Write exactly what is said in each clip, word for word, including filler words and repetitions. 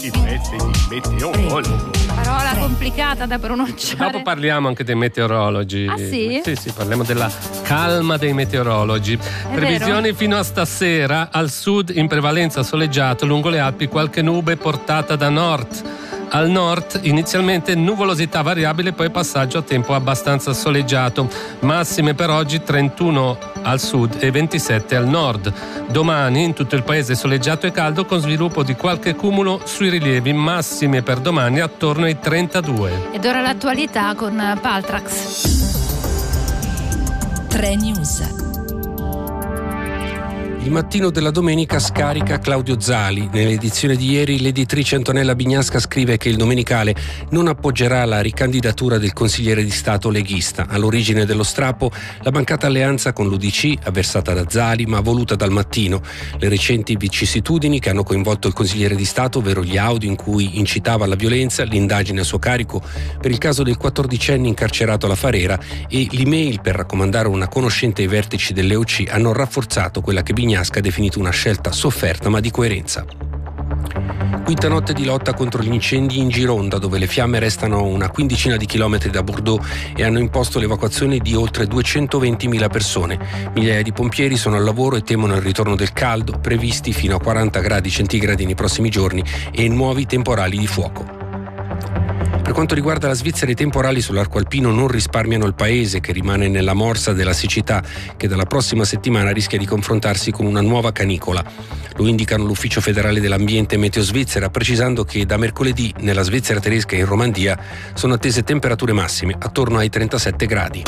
dirette di meteorologo. Parola complicata da pronunciare. Dopo parliamo anche dei meteorologi. Ah sì? Sì, sì, parliamo della calma dei meteorologi. È Previsioni vero? fino a stasera, al sud in prevalenza soleggiato, lungo le Alpi qualche nube portata da nord. Al nord inizialmente nuvolosità variabile, poi passaggio a tempo abbastanza soleggiato. Massime per oggi trentuno al sud e ventisette al nord. Domani in tutto il paese soleggiato e caldo con sviluppo di qualche cumulo sui rilievi. Massime per domani attorno ai trentadue. Ed ora l'attualità con Paltrax. tre News. Il mattino della domenica scarica Claudio Zali. Nell'edizione di ieri l'editrice Antonella Bignasca scrive che il Domenicale non appoggerà la ricandidatura del consigliere di Stato leghista. All'origine dello strappo la mancata alleanza con l'U D C, avversata da Zali ma voluta dal Mattino. Le recenti vicissitudini che hanno coinvolto il consigliere di Stato, ovvero gli audio in cui incitava alla violenza, l'indagine a suo carico per il caso del quattordicenne incarcerato alla Farera e l'email per raccomandare una conoscente ai vertici dell'E U C hanno rafforzato quella che Bignasca ha definito una scelta sofferta ma di coerenza. Quinta notte di lotta contro gli incendi in Gironda, dove le fiamme restano a una quindicina di chilometri da Bordeaux e hanno imposto l'evacuazione di oltre duecentoventimila persone. Migliaia di pompieri sono al lavoro e temono il ritorno del caldo, previsti fino a quaranta gradi centigradi nei prossimi giorni e nuovi temporali di fuoco. Per quanto riguarda la Svizzera, i temporali sull'arco alpino non risparmiano il paese, che rimane nella morsa della siccità, che dalla prossima settimana rischia di confrontarsi con una nuova canicola. Lo indicano l'Ufficio federale dell'ambiente e Meteo Svizzera, precisando che da mercoledì nella Svizzera tedesca e in Romandia sono attese temperature massime attorno ai trentasette gradi.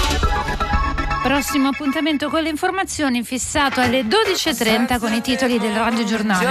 Prossimo appuntamento con le informazioni fissato alle dodici e trenta con i titoli del Radio Giornale.